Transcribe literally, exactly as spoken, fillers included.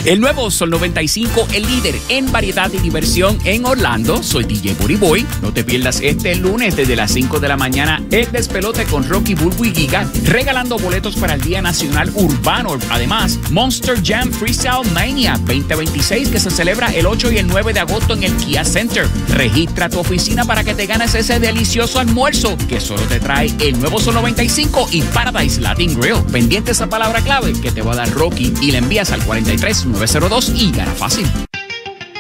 El nuevo Sol noventa y cinco, el líder en variedad y diversión en Orlando. Soy D J Booty Boy. No te pierdas este lunes desde las cinco de la mañana el despelote con Rocky, Bulbo y Giga, regalando boletos para el Día Nacional Urbano. Además, Monster Jam Freestyle Mania veinte veintiséis, que se celebra el ocho y el nueve de agosto en el Kia Center. Registra tu oficina para que te ganes ese delicioso almuerzo que solo te trae el nuevo Sol noventa y cinco y Paradise Latin Grill. Pendiente esa palabra clave que te va a dar Rocky y le envías al cuarenta y tres nueve cero dos y gana fácil.